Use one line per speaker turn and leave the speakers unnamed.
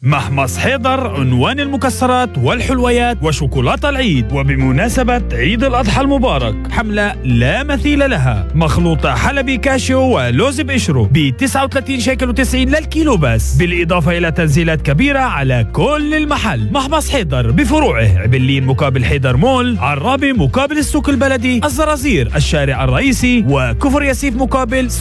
محمص حيدر عنوان المكسرات والحلويات وشوكولاتة العيد. وبمناسبة عيد الأضحى المبارك حملة لا مثيل لها، مخلوطة حلبي كاشيو ولوز بقشره ب 39 شيكل و90 للكيلو بس، بالإضافة إلى تنزيلات كبيرة على كل المحل. محمص حيدر بفروعه عبلين مقابل حيدر مول، عرابي مقابل السوق البلدي، الزرازير الشارع الرئيسي، وكفر ياسيف مقابل